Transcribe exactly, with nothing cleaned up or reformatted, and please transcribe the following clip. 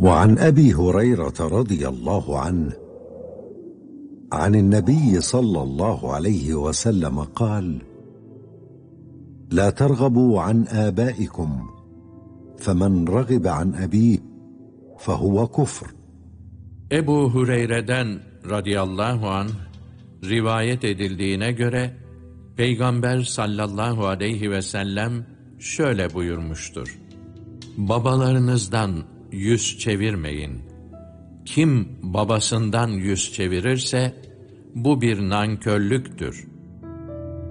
وعن أبي هريرة رضي الله عنه عن النبي صلى الله عليه وسلم قال: لا ترغبوا عن آبائكم فمن رغب عن أبيه فهو كفر. Ebu Hureyre'den radıyallahu anh rivayet edildiğine göre Peygamber sallallahu aleyhi ve sellem şöyle buyurmuştur: Babalarınızdan yüz çevirmeyin. Kim babasından yüz çevirirse bu bir nankörlüktür.